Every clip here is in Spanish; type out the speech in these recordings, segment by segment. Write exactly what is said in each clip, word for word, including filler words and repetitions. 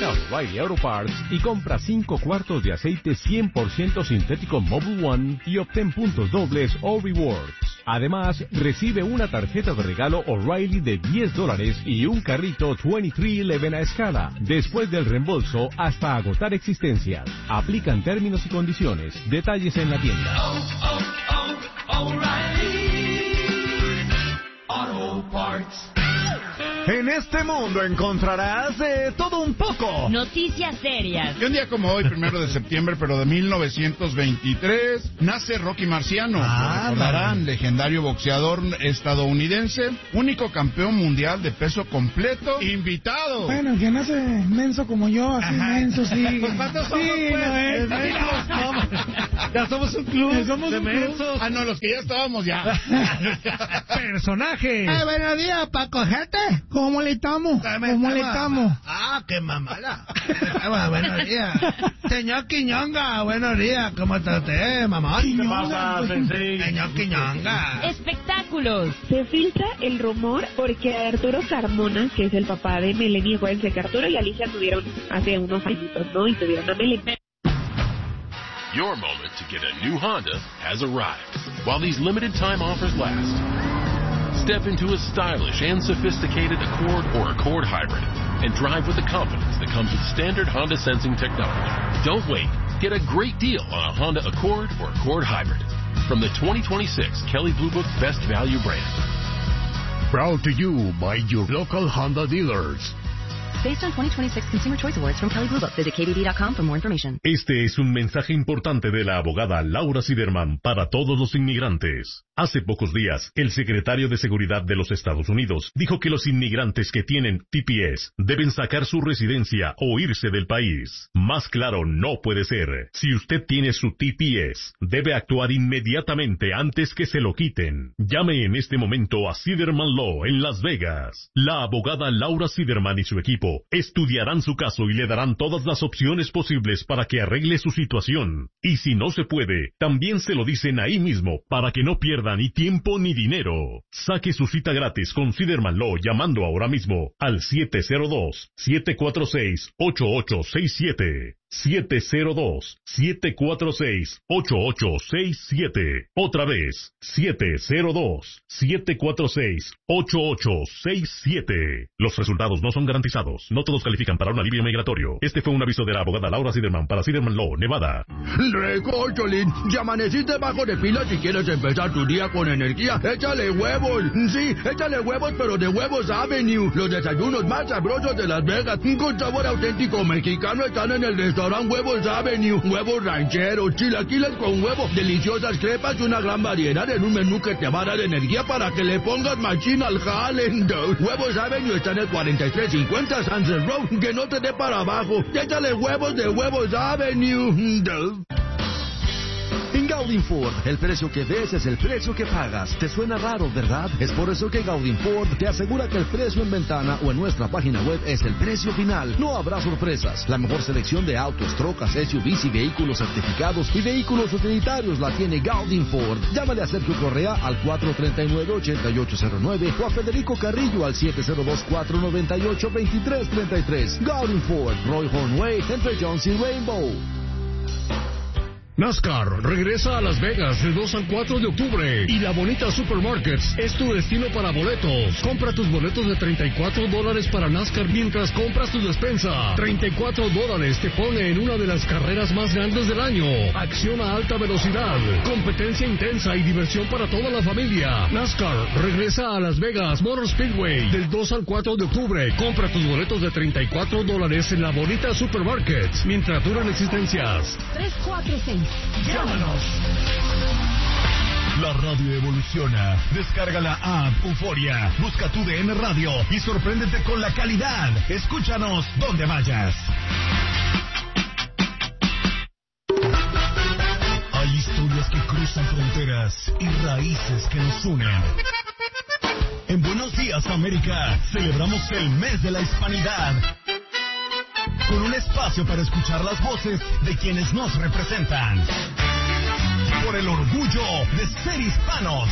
Visita O'Reilly Auto Parts y compra cinco cuartos de aceite cien por ciento sintético Mobil One y obtén puntos dobles o rewards. Además, recibe una tarjeta de regalo O'Reilly de diez dólares y un carrito veintitrés once a escala, después del reembolso hasta agotar existencias. Aplican términos y condiciones. Detalles en la tienda. Oh, oh, oh, O'Reilly Auto Parts. En este mundo encontrarás de todo un poco. Noticias serias. Y un día como hoy, primero de septiembre, pero de mil novecientos veintitrés, nace Rocky Marciano. Ah, Lo recordarán, vale. legendario boxeador estadounidense, único campeón mundial de peso completo, invitado. Bueno, que nace menso como yo, así Ajá. menso, sí. Pues, ¿cuántos somos, Sí, pues? no es, Mensos, somos. Ya somos un club Somos de un club. mensos. Ah, no, los que ya estábamos ya. Personajes. Eh, buenos días, Paco, gente. ¿Cómo le estamos? ¿Cómo le estamos? Ah, qué mamala. Ah, buenos días. Señor Quiñonga, buenos días. ¿Cómo está usted, mamá? ¿Qué Quiñonga, pues. Señor Quiñonga. Espectáculos. Se filtra el rumor porque Arturo Carmona, que es el papá de Melanie, acuérdense que Arturo y Alicia tuvieron hace unos añitos, ¿no? Y tuvieron a Melanie. Your moment to get a new Honda has arrived. While these limited time offers last, step into a stylish and sophisticated Accord or Accord Hybrid and drive with the confidence that comes with standard Honda sensing technology. Don't wait. Get a great deal on a Honda Accord or Accord Hybrid from the twenty twenty-six Kelley Blue Book Best Value brand. Proud to you by your local Honda dealers. Based on twenty twenty-six Consumer Choice Awards from Kelley Blue Book. Visit K B B dot com for more information. Este es un mensaje importante de la abogada Laura Siderman para todos los inmigrantes. Hace pocos días, el secretario de Seguridad de los Estados Unidos dijo que los inmigrantes que tienen T P S deben sacar su residencia o irse del país. Más claro no puede ser. Si usted tiene su T P S, debe actuar inmediatamente antes que se lo quiten. Llame en este momento a Siderman Law en Las Vegas. La abogada Laura Siderman y su equipo estudiarán su caso y le darán todas las opciones posibles para que arregle su situación. Y si no se puede, también se lo dicen ahí mismo para que no pierda ni tiempo ni dinero. Saque su cita gratis con Siderman Law llamando ahora mismo al siete cero dos, siete cuatro seis, ocho ocho seis siete. siete cero dos, siete cuatro seis, ocho ocho seis siete. Otra vez, siete cero dos, siete cuatro seis, ocho ocho seis siete. Los resultados no son garantizados. No todos califican para un alivio migratorio. Este fue un aviso de la abogada Laura Siderman para Siderman Law, Nevada. Recocholín, ya amaneciste bajo de pila si quieres empezar tu día con energía. Échale huevos. Sí, échale huevos, pero de Huevos Avenue. Los desayunos más sabrosos de Las Vegas, con sabor auténtico mexicano, están en el restaurante Huevos Avenue. Huevos rancheros, chilaquiles con huevo, deliciosas crepas y una gran variedad en un menú que te va a dar energía para que le pongas machín al jale. Huevos Avenue está en el cuarenta y tres cincuenta Sunset Road. Que no te dé para abajo. Échale huevos de Huevos Avenue. En Gaudin Ford, el precio que ves es el precio que pagas. ¿Te suena raro, verdad? Es por eso que Gaudin Ford te asegura que el precio en ventana o en nuestra página web es el precio final. No habrá sorpresas. La mejor selección de autos, trocas, S U Vs y vehículos certificados y vehículos utilitarios la tiene Gaudin Ford. Llámale a Sergio Correa al cuatro tres nueve, ocho ocho cero nueve o a Federico Carrillo al siete cero dos, cuatro nueve ocho, dos tres tres tres. Gaudin Ford, Roy Hornway, entre Jones y Rainbow. NASCAR regresa a Las Vegas del dos al cuatro de octubre y La Bonita Supermarkets es tu destino para boletos. Compra tus boletos de treinta y cuatro dólares para NASCAR mientras compras tu despensa. treinta y cuatro dólares te pone en una de las carreras más grandes del año. Acción a alta velocidad, competencia intensa y diversión para toda la familia. NASCAR regresa a Las Vegas Motor Speedway del dos al cuatro de octubre. Compra tus boletos de treinta y cuatro dólares en La Bonita Supermarkets mientras duran existencias. tres cuatro seis. ¡Llámanos! La radio evoluciona. Descarga la app Euforia. Busca tu D N Radio y sorpréndete con la calidad. Escúchanos donde vayas. Hay historias que cruzan fronteras y raíces que nos unen. En Buenos Días, América, celebramos el mes de la hispanidad, con un espacio para escuchar las voces de quienes nos representan. Por el orgullo de ser hispanos.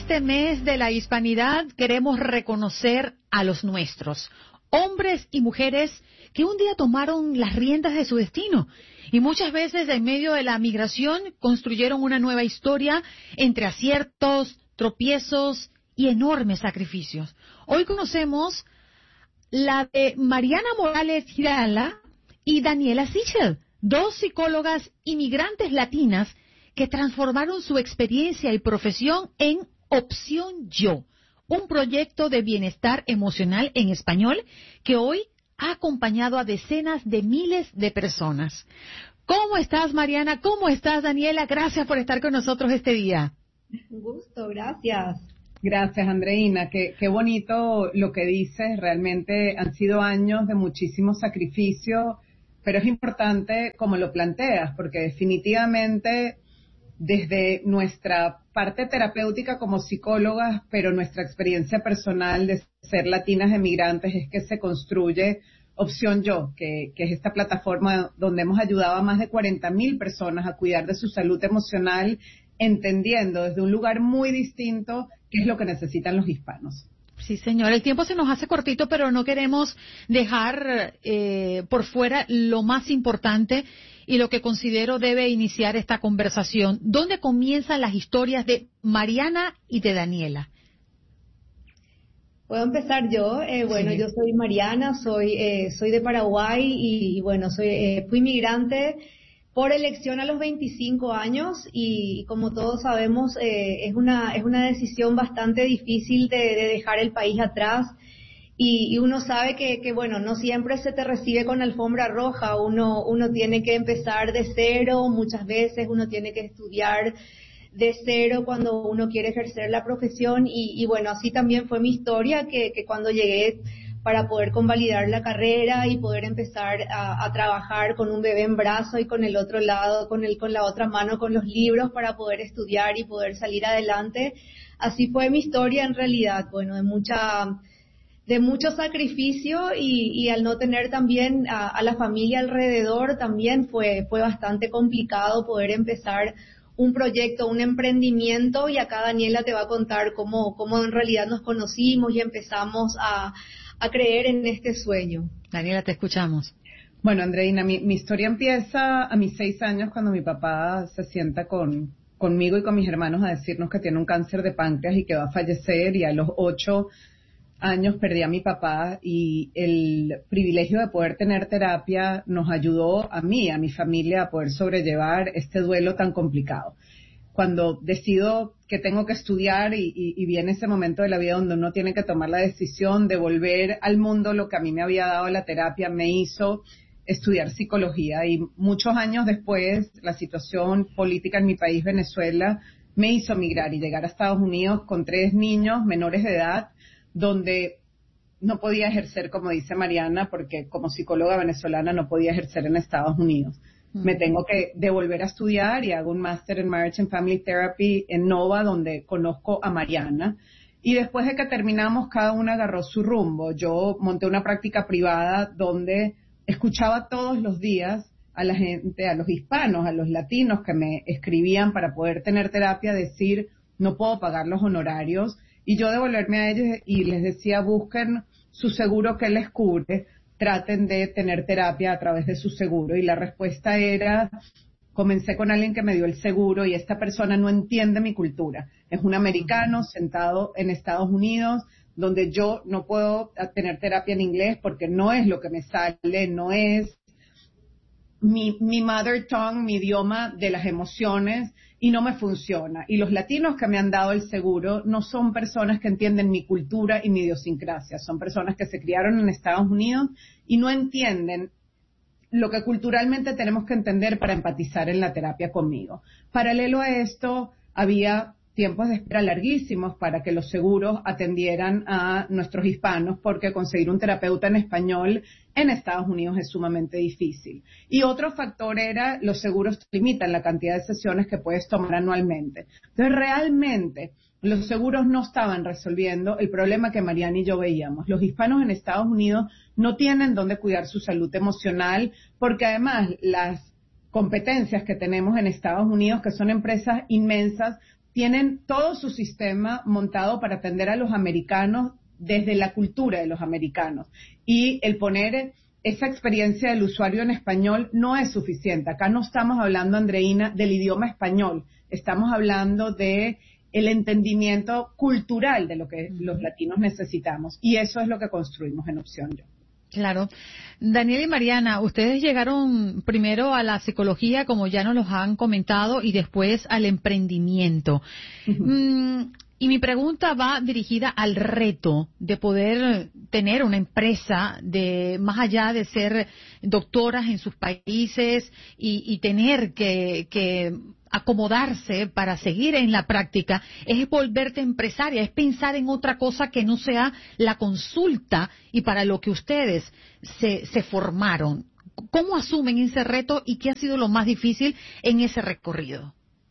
este mes de la hispanidad queremos reconocer a los nuestros, hombres y mujeres que un día tomaron las riendas de su destino y muchas veces en medio de la migración construyeron una nueva historia entre aciertos, tropiezos y enormes sacrificios. Hoy conocemos la de Mariana Morales Girala y Daniela Sichel, dos psicólogas inmigrantes latinas que transformaron su experiencia y profesión en Opción Yo, un proyecto de bienestar emocional en español que hoy ha acompañado a decenas de miles de personas. ¿Cómo estás, Mariana? ¿Cómo estás, Daniela? Gracias por estar con nosotros este día. Un gusto, gracias. Gracias, Andreina. Qué, qué bonito lo que dices. Realmente han sido años de muchísimo sacrificio, pero es importante como lo planteas, porque definitivamente desde nuestra parte terapéutica como psicólogas, pero nuestra experiencia personal de ser latinas emigrantes es que se construye Opción Yo, que, que es esta plataforma donde hemos ayudado a más de cuarenta mil personas a cuidar de su salud emocional, entendiendo desde un lugar muy distinto qué es lo que necesitan los hispanos. Sí, señor. El tiempo se nos hace cortito, pero no queremos dejar eh, por fuera lo más importante y lo que considero debe iniciar esta conversación. ¿Dónde comienzan las historias de Mariana y de Daniela? Puedo empezar yo. Eh, bueno, sí. Yo soy Mariana, soy eh, soy de Paraguay y, y bueno, soy eh, fui migrante por elección a los veinticinco años y, y como todos sabemos eh, es una es una decisión bastante difícil de, de dejar el país atrás. Y, y uno sabe que, que, bueno, no siempre se te recibe con alfombra roja, uno, uno tiene que empezar de cero, muchas veces uno tiene que estudiar de cero cuando uno quiere ejercer la profesión y, y bueno, así también fue mi historia, que, que cuando llegué para poder convalidar la carrera y poder empezar a, a trabajar con un bebé en brazo y con el otro lado, con el, con la otra mano, con los libros para poder estudiar y poder salir adelante, así fue mi historia en realidad, bueno, de mucha... de mucho sacrificio y, y al no tener también a, a la familia alrededor también fue fue bastante complicado poder empezar un proyecto, un emprendimiento y acá Daniela te va a contar cómo, cómo en realidad nos conocimos y empezamos a, a creer en este sueño. Daniela, te escuchamos. Bueno, Andreina, mi, mi historia empieza a mis seis años cuando mi papá se sienta con, conmigo y con mis hermanos a decirnos que tiene un cáncer de páncreas y que va a fallecer y a los ocho años perdí a mi papá y el privilegio de poder tener terapia nos ayudó a mí, a mi familia, a poder sobrellevar este duelo tan complicado. Cuando decido que tengo que estudiar y, y, y viene ese momento de la vida donde uno tiene que tomar la decisión de volver al mundo, lo que a mí me había dado la terapia me hizo estudiar psicología y muchos años después la situación política en mi país, Venezuela, me hizo migrar y llegar a Estados Unidos con tres niños menores de edad, donde no podía ejercer, como dice Mariana, porque como psicóloga venezolana no podía ejercer en Estados Unidos. Mm. Me tengo que devolver a estudiar y hago un máster en Marriage and Family Therapy en Nova, donde conozco a Mariana. Y después de que terminamos, cada una agarró su rumbo. Yo monté una práctica privada donde escuchaba todos los días a la gente, a los hispanos, a los latinos que me escribían para poder tener terapia, decir, no puedo pagar los honorarios. Y yo devolverme a ellos y les decía, busquen su seguro que les cubre, traten de tener terapia a través de su seguro. Y la respuesta era, comencé con alguien que me dio el seguro y esta persona no entiende mi cultura. Es un americano sentado en Estados Unidos, donde yo no puedo tener terapia en inglés porque no es lo que me sale, no es mi, mi mother tongue, mi idioma de las emociones, y no me funciona. Y los latinos que me han dado el seguro no son personas que entienden mi cultura y mi idiosincrasia, son personas que se criaron en Estados Unidos y no entienden lo que culturalmente tenemos que entender para empatizar en la terapia conmigo. Paralelo a esto, había tiempos de espera larguísimos para que los seguros atendieran a nuestros hispanos, porque conseguir un terapeuta en español en Estados Unidos es sumamente difícil. Y otro factor era, los seguros limitan la cantidad de sesiones que puedes tomar anualmente. Entonces, realmente, los seguros no estaban resolviendo el problema que Mariana y yo veíamos. Los hispanos en Estados Unidos no tienen dónde cuidar su salud emocional, porque además las competencias que tenemos en Estados Unidos, que son empresas inmensas, tienen todo su sistema montado para atender a los americanos desde la cultura de los americanos. Y el poner esa experiencia del usuario en español no es suficiente. Acá no estamos hablando, Andreina, del idioma español. Estamos hablando de el entendimiento cultural de lo que los latinos necesitamos. Y eso es lo que construimos en Opción Yo. Claro. Daniel y Mariana, ustedes llegaron primero a la psicología, como ya nos los han comentado, y después al emprendimiento. Uh-huh. Mm, y mi pregunta va dirigida al reto de poder tener una empresa, de más allá de ser doctoras en sus países y, y tener que, que acomodarse para seguir en la práctica, es volverte empresaria, es pensar en otra cosa que no sea la consulta y para lo que ustedes se, se formaron. ¿Cómo asumen ese reto y qué ha sido lo más difícil en ese recorrido?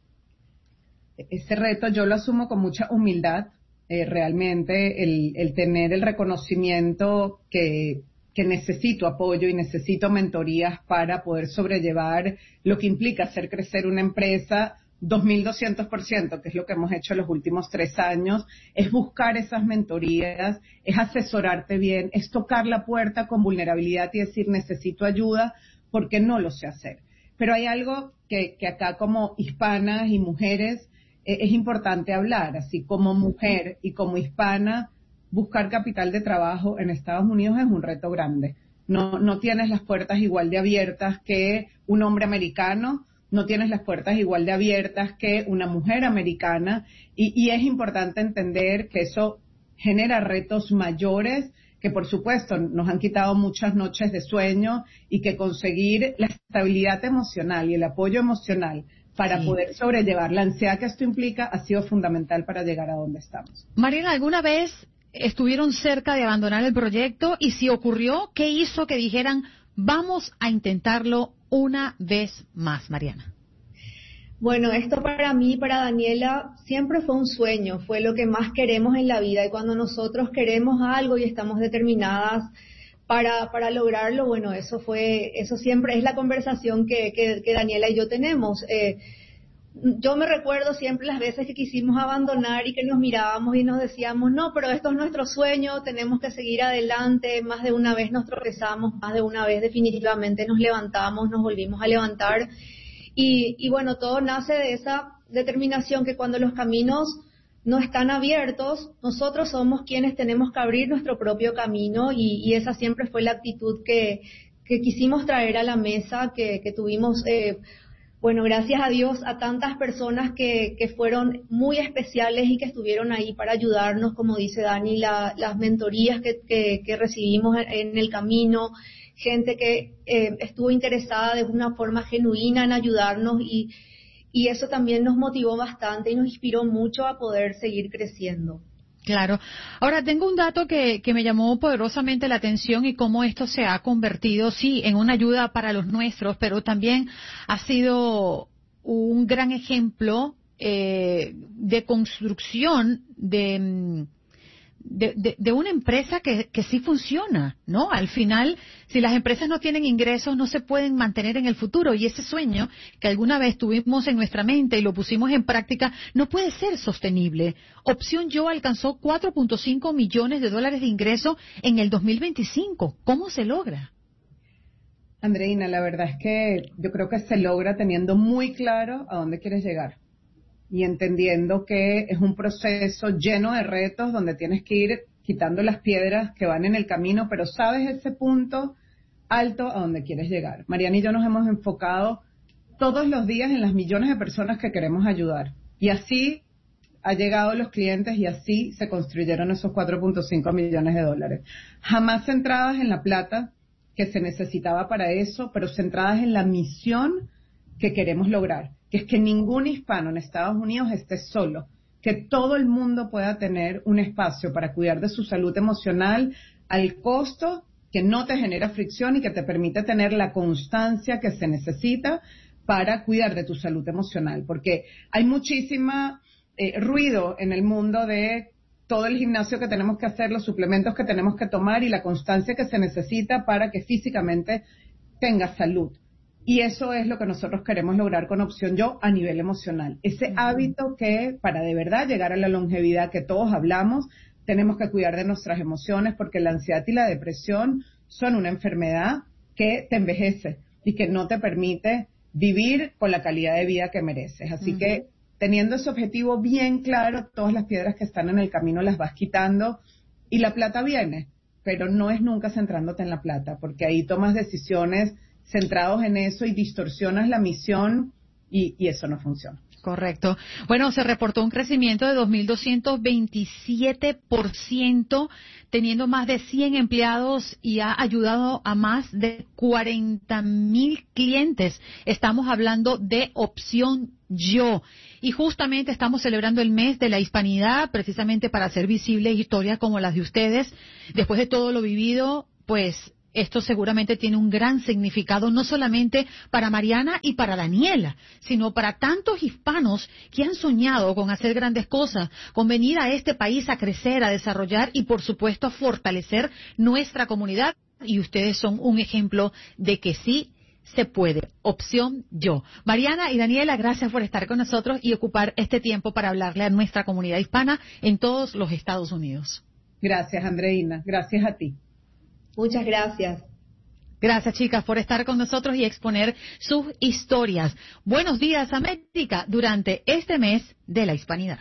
Ese reto yo lo asumo con mucha humildad, eh, realmente el, el tener el reconocimiento que, que necesito apoyo y necesito mentorías para poder sobrellevar lo que implica hacer crecer una empresa dos mil doscientos por ciento, que es lo que hemos hecho los últimos tres años, es buscar esas mentorías, es asesorarte bien, es tocar la puerta con vulnerabilidad y decir necesito ayuda porque no lo sé hacer. Pero hay algo que, que acá como hispanas y mujeres eh, es importante hablar, así como mujer y como hispana, buscar capital de trabajo en Estados Unidos es un reto grande. No, no tienes las puertas igual de abiertas que un hombre americano, no tienes las puertas igual de abiertas que una mujer americana y, y es importante entender que eso genera retos mayores que por supuesto nos han quitado muchas noches de sueño y que conseguir la estabilidad emocional y el apoyo emocional para sí. poder sobrellevar la ansiedad que esto implica ha sido fundamental para llegar a donde estamos. Mariana, ¿alguna vez estuvieron cerca de abandonar el proyecto? Y si ocurrió, ¿qué hizo que dijeran vamos a intentarlo una vez más, Mariana? Bueno, esto para mí, para Daniela, siempre fue un sueño, fue lo que más queremos en la vida y cuando nosotros queremos algo y estamos determinadas para para lograrlo, bueno, eso fue, eso siempre es la conversación que, que, que Daniela y yo tenemos. Eh, Yo me recuerdo siempre las veces que quisimos abandonar y que nos mirábamos y nos decíamos, no, pero esto es nuestro sueño, tenemos que seguir adelante. Más de una vez nos tropezamos, más de una vez definitivamente nos levantamos, nos volvimos a levantar. Y, y bueno, todo nace de esa determinación que cuando los caminos no están abiertos, nosotros somos quienes tenemos que abrir nuestro propio camino y, y esa siempre fue la actitud que, que quisimos traer a la mesa, que, que tuvimos... Eh, Bueno, gracias a Dios, a tantas personas que, que fueron muy especiales y que estuvieron ahí para ayudarnos, como dice Dani, la, las mentorías que, que, que recibimos en el camino, gente que eh, estuvo interesada de una forma genuina en ayudarnos y, y eso también nos motivó bastante y nos inspiró mucho a poder seguir creciendo. Claro. Ahora, tengo un dato que, que me llamó poderosamente la atención y cómo esto se ha convertido, sí, en una ayuda para los nuestros, pero también ha sido un gran ejemplo eh, de construcción de, de, de, de una empresa que, que sí funciona, ¿no? Al final, si las empresas no tienen ingresos, no se pueden mantener en el futuro y ese sueño que alguna vez tuvimos en nuestra mente y lo pusimos en práctica, no puede ser sostenible. Opción Yo alcanzó cuatro punto cinco millones de dólares de ingreso en el dos mil veinticinco. ¿Cómo se logra? Andreina, la verdad es que yo creo que se logra teniendo muy claro a dónde quieres llegar y entendiendo que es un proceso lleno de retos donde tienes que ir quitando las piedras que van en el camino, pero sabes ese punto alto a donde quieres llegar. Mariana y yo nos hemos enfocado todos los días en las millones de personas que queremos ayudar y así ha llegado los clientes y así se construyeron esos cuatro punto cinco millones de dólares. Jamás centradas en la plata que se necesitaba para eso, pero centradas en la misión que queremos lograr, que es que ningún hispano en Estados Unidos esté solo, que todo el mundo pueda tener un espacio para cuidar de su salud emocional al costo que no te genera fricción y que te permite tener la constancia que se necesita para cuidar de tu salud emocional, porque hay muchísima eh, ruido en el mundo de todo el gimnasio que tenemos que hacer, los suplementos que tenemos que tomar y la constancia que se necesita para que físicamente tengas salud. Y eso es lo que nosotros queremos lograr con Opción Yo a nivel emocional. Ese uh-huh. hábito que para de verdad llegar a la longevidad que todos hablamos, tenemos que cuidar de nuestras emociones porque la ansiedad y la depresión son una enfermedad que te envejece y que no te permite vivir con la calidad de vida que mereces. Así uh-huh. que teniendo ese objetivo bien claro, todas las piedras que están en el camino las vas quitando y la plata viene, pero no es nunca centrándote en la plata, porque ahí tomas decisiones centrados en eso y distorsionas la misión y, y eso no funciona. Correcto. Bueno, se reportó un crecimiento de dos mil doscientos veintisiete por ciento, teniendo más de cien empleados y ha ayudado a más de cuarenta mil clientes. Estamos hablando de Opción Yo. Y justamente estamos celebrando el mes de la hispanidad, precisamente para hacer visibles historias como las de ustedes. Después de todo lo vivido, pues esto seguramente tiene un gran significado, no solamente para Mariana y para Daniela, sino para tantos hispanos que han soñado con hacer grandes cosas, con venir a este país a crecer, a desarrollar y, por supuesto, a fortalecer nuestra comunidad. Y ustedes son un ejemplo de que sí se puede. Opción Yo. Mariana y Daniela, gracias por estar con nosotros y ocupar este tiempo para hablarle a nuestra comunidad hispana en todos los Estados Unidos. Gracias, Andreina. Gracias a ti. Muchas gracias. Gracias, chicas, por estar con nosotros y exponer sus historias. Buenos días, América, durante este mes de la hispanidad.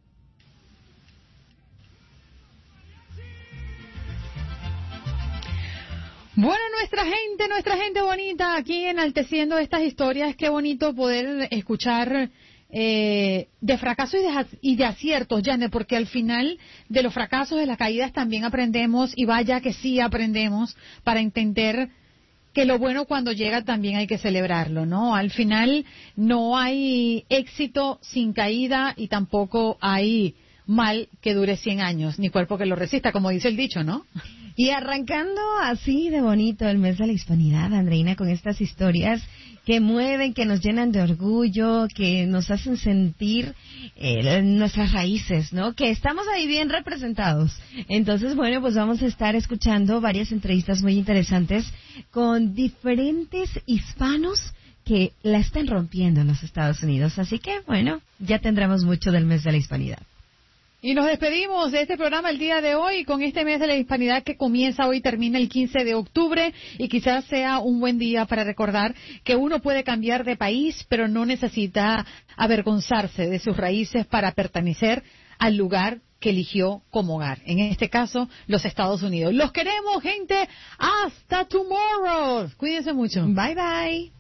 Bueno, nuestra gente, nuestra gente bonita, aquí enalteciendo estas historias. Qué bonito poder escuchar Eh, de fracasos y de, y de aciertos, Janet, porque al final de los fracasos, de las caídas también aprendemos, y vaya que sí aprendemos, para entender que lo bueno cuando llega también hay que celebrarlo, ¿no? Al final no hay éxito sin caída y tampoco hay mal que dure cien años, ni cuerpo que lo resista, como dice el dicho, ¿no? Y arrancando así de bonito el mes de la hispanidad, Andreina, con estas historias que mueven, que nos llenan de orgullo, que nos hacen sentir eh, nuestras raíces, ¿no? Que estamos ahí bien representados. Entonces, bueno, pues vamos a estar escuchando varias entrevistas muy interesantes con diferentes hispanos que la están rompiendo en los Estados Unidos. Así que, bueno, ya tendremos mucho del mes de la hispanidad. Y nos despedimos de este programa el día de hoy con este mes de la hispanidad que comienza hoy, termina el quince de octubre, y quizás sea un buen día para recordar que uno puede cambiar de país, pero no necesita avergonzarse de sus raíces para pertenecer al lugar que eligió como hogar. En este caso, los Estados Unidos. Los queremos, gente. Hasta tomorrow. Cuídense mucho. Bye, bye.